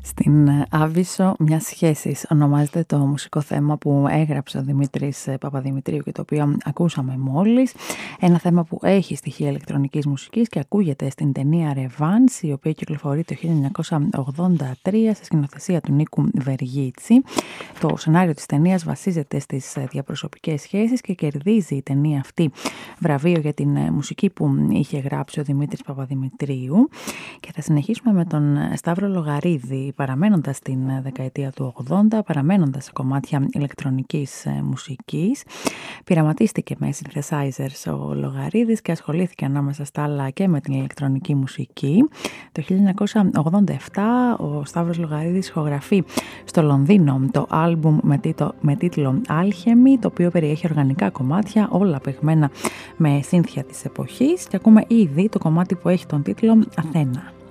Στην Άβυσσο μια σχέση ονομάζεται το μουσικό θέμα που έγραψε ο Δημήτρης Παπαδημητρίου και το οποίο ακούσαμε μόλις. Ένα θέμα που έχει στοιχεία ηλεκτρονικής μουσικής και ακούγεται στην ταινία Revenge, η οποία κυκλοφορεί το 1983 σε σκηνοθεσία του Νίκου Βεργίτση. Το σενάριο της ταινίας βασίζεται στις διαπροσωπικές σχέσεις και κερδίζει η ταινία αυτή βραβείο για την μουσική που είχε γράψει ο Δημήτρης Παπαδημητρίου. Και θα συνεχίσουμε με τον Σταύρο Λογαρίδη, παραμένοντας στην δεκαετία του 80, παραμένοντας σε κομμάτια ηλεκτρονικής μουσικής. Πειραματίστηκε με synthesizers ο Λογαρίδης και ασχολήθηκε ανάμεσα στα άλλα και με την ηλεκτρονική μουσική. Το 1987 ο Σταύρος Λογαρίδης ηχογραφεί στο Λονδίνο το άλμπουμ με τίτλο Alchemy, το οποίο περιέχει οργανικά κομμάτια, όλα παιγμένα με σύνθια της εποχής, και ακούμε ήδη το κομμάτι που έχει τον τίτλο Αθένα.